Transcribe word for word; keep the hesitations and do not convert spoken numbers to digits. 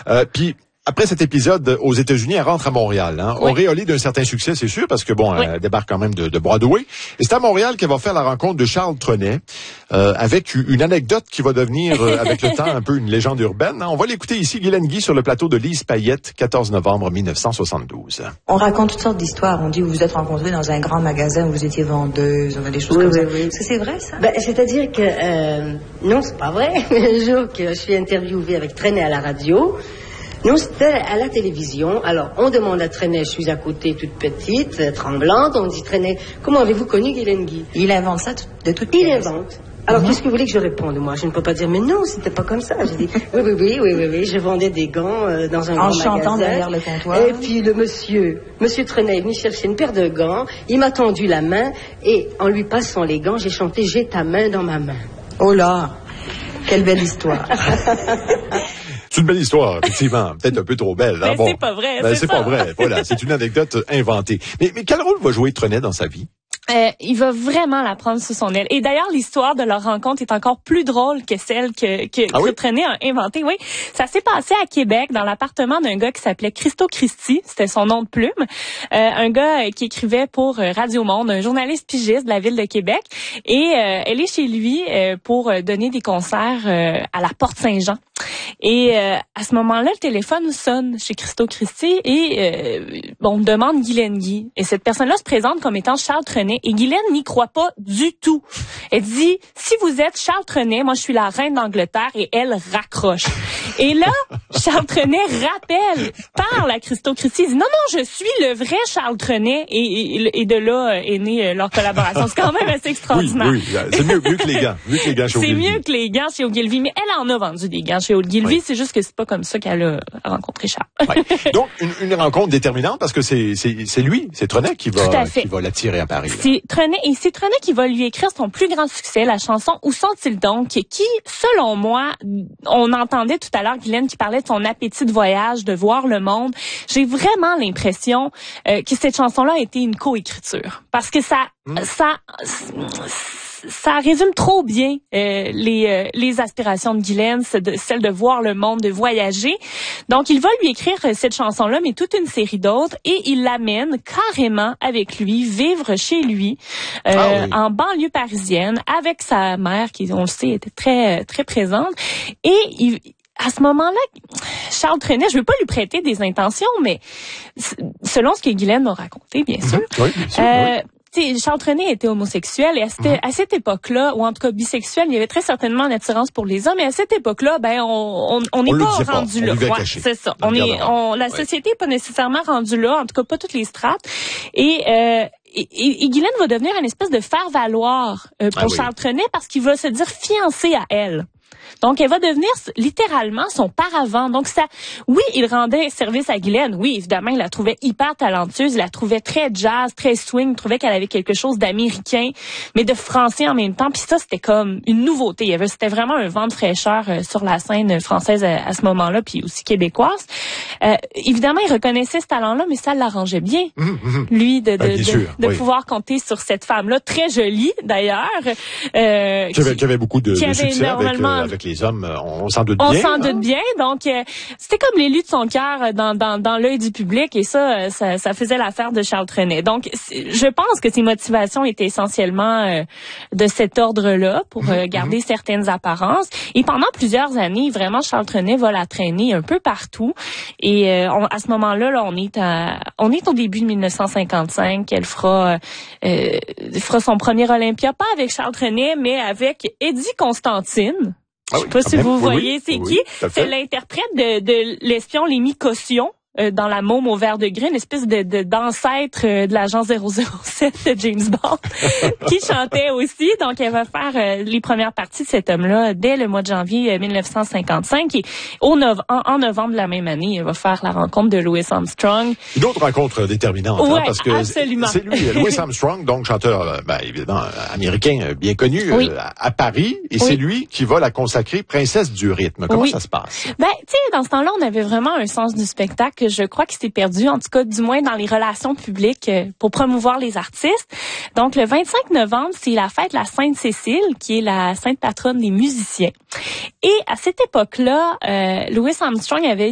Euh, puis après cet épisode aux États-Unis, elle rentre à Montréal. Hein. Oui. Auréolée d'un certain succès, c'est sûr, parce que bon, Oui. elle débarque quand même de, de Broadway. Et c'est à Montréal qu'elle va faire la rencontre de Charles Trenet, euh, avec une anecdote qui va devenir, euh, avec le temps, un peu une légende urbaine. Hein. On va l'écouter ici, Guylaine Guy, sur le plateau de Lise Payette, quatorze novembre mille neuf cent soixante-douze. On raconte toutes sortes d'histoires. On dit que vous vous êtes rencontrés dans un grand magasin où vous étiez vendeuse, on a des choses Oui, comme oui, ça. oui. Est-ce que c'est vrai, ça? Ben, c'est-à-dire que, euh, non, c'est pas vrai. Le jour que je suis interviewée avec Trenet à la radio, non, c'était à la télévision. Alors, on demande à Trenet, je suis à côté, toute petite, euh, tremblante. On dit, Trenet, comment avez-vous connu Guylaine Guy? Il invente ça de toute Il pièce. invente. Alors, Mhm. qu'est-ce que vous voulez que je réponde, moi? Je ne peux pas dire, mais non, c'était pas comme ça. J'ai dit, oui, oui, oui, oui, oui, oui, je vendais des gants euh, dans un En grand chantant magasin. derrière le comptoir. Et puis, le monsieur, monsieur Trenet est venu chercher une paire de gants. Il m'a tendu la main et, en lui passant les gants, j'ai chanté, j'ai ta main dans ma main. Oh là, quelle belle histoire. C'est une belle histoire, effectivement. Peut-être un peu trop belle. Hein? Mais Bon. c'est pas vrai, Ben, c'est c'est ça. pas vrai. Voilà, c'est une anecdote inventée. Mais, mais quel rôle va jouer Trenet dans sa vie? Euh, il va vraiment la prendre sous son aile. Et d'ailleurs, l'histoire de leur rencontre est encore plus drôle que celle que, que, Ah que oui? Trenet a inventée. Oui, ça s'est passé à Québec, dans l'appartement d'un gars qui s'appelait Christo Christie. C'était son nom de plume. Euh, un gars euh, qui écrivait pour euh, Radio Monde, un journaliste pigiste de la ville de Québec. Et euh, elle est chez lui euh, pour euh, donner des concerts euh, à la Porte Saint-Jean. Et euh, à ce moment-là, le téléphone sonne chez Christo Christie et euh, on demande Guylaine Guy. Et cette personne-là se présente comme étant Charles Trenet. Et Guylaine n'y croit pas du tout. Elle dit, si vous êtes Charles Trenet, moi je suis la reine d'Angleterre, et elle raccroche. Et là, Charles Trenet rappelle, parle à Christo Christie, il dit, non, non, je suis le vrai Charles Trenet. Et, et, et de là est née leur collaboration. C'est quand même assez Oui, extraordinaire. oui, c'est mieux, mieux que les gants. Mieux que les gants chez C'est Ogilvy. mieux que les gants chez Ogilvy, mais elle en a vendu des gants chez Ogilvy. Oui. C'est juste que c'est pas comme ça qu'elle a rencontré Charles. Ouais. Donc, une, une rencontre déterminante parce que c'est, c'est, c'est lui, c'est Trenet qui Tout à va, fait. qui va l'attirer à Paris. là. C'est Trenet, et c'est Trenet qui va lui écrire son plus grand succès, la chanson Où sont-ils donc, qui, selon moi, on entendait tout à l'heure Guylaine qui parlait de son appétit de voyage, de voir le monde. J'ai vraiment l'impression euh, que cette chanson-là a été une coécriture. Parce que ça, Mm. ça, ça résume trop bien euh, les euh, les aspirations de Guylaine, de, celle de voir le monde, de voyager. Donc, il va lui écrire euh, cette chanson-là, mais toute une série d'autres, et il l'amène carrément avec lui, vivre chez lui, euh, Ah oui. en banlieue parisienne, avec sa mère, qui, on le sait, était très très présente. Et il à ce moment-là, Charles Trenet, je veux pas lui prêter des intentions, mais selon ce que Guylaine m'a raconté, bien sûr, Oui, bien sûr. euh, oui. tu sais, Charles Trenet était homosexuel et à cette, à cette époque-là, ou en tout cas bisexuel, il y avait très certainement une attirance pour les hommes. Et à cette époque-là, ben on on on n'est On le pas disait pas. rendu On là. vivait Ouais, caché. c'est ça. Dans On le est, garde-robe. on la Ouais. société est pas nécessairement rendue là, en tout cas pas toutes les strates. Et euh, et, et, et Guylaine va devenir une espèce de faire-valoir euh, pour Ah oui. Charles Trenet parce qu'il va se dire fiancé à elle. Donc, elle va devenir littéralement son paravent. Donc, ça, oui, il rendait service à Guylaine. Oui, évidemment, il la trouvait hyper talentueuse. Il la trouvait très jazz, très swing. Il trouvait qu'elle avait quelque chose d'américain, mais de français en même temps. Puis ça, c'était comme une nouveauté. Il y avait, c'était vraiment un vent de fraîcheur euh, sur la scène française à, à ce moment-là, puis aussi québécoise. Euh, évidemment, il reconnaissait ce talent-là, mais ça l'arrangeait bien, Hum, hum. lui, de, de, Ben, bien de, sûr, de oui. pouvoir compter sur cette femme-là, très jolie, d'ailleurs. Euh, Qui avait, qui avait beaucoup de, qui de avait succès avec, normalement- euh, avec les hommes. On, on s'en doute On bien. s'en hein? doute bien. Donc, euh, c'était comme l'élu de son cœur euh, dans, dans, dans l'œil du public. Et ça, euh, ça, ça faisait l'affaire de Charles Trenet. Donc, c'est- je pense que ses motivations étaient essentiellement euh, de cet ordre-là pour euh, garder certaines apparences. Et pendant plusieurs années, vraiment, Charles Trenet va la traîner un peu partout. Et euh, on, à ce moment-là, là, on est à, on est au début de mille neuf cent cinquante-cinq. Elle fera, euh, fera son premier Olympia, pas avec Charles Trenet, mais avec Eddie Constantine. Ah Je sais oui, pas quand si même. vous Oui, voyez oui, c'est oui, qui. tout à fait. C'est l'interprète de, de l'espion Lémi Caution. Euh, dans La Môme au vert de gris, une espèce de, de d'ancêtre euh, de l'agent zéro zéro sept de James Bond, qui chantait aussi. Donc, elle va faire euh, les premières parties de cet homme-là dès le mois de janvier euh, mille neuf cent cinquante-cinq. Et au nove- en, en novembre de la même année, elle va faire la rencontre de Louis Armstrong. Une autre rencontre déterminante, Ouais, hein, parce que absolument. c'est lui, Louis Armstrong, donc chanteur, euh, ben, évidemment, euh, américain, euh, bien connu, Oui. euh, à, à Paris, et Oui. c'est lui qui va la consacrer princesse du rythme. Comment Oui. ça se passe? Ben, tu sais, dans ce temps-là, on avait vraiment un sens du spectacle que je crois qu'il s'est perdu, en tout cas, du moins dans les relations publiques euh, pour promouvoir les artistes. Donc, le vingt-cinq novembre, c'est la fête de la Sainte-Cécile, qui est la sainte patronne des musiciens. Et à cette époque-là, euh, Louis Armstrong avait